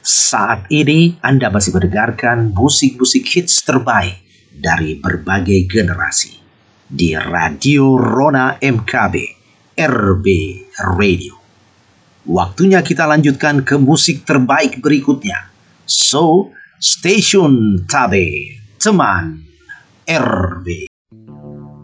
Saat ini Anda masih mendengarkan musik-musik hits terbaik dari berbagai generasi di Radio Rona MKB RB Radio. Waktunya kita lanjutkan ke musik terbaik berikutnya. So, Stasiun Tabe, teman RB.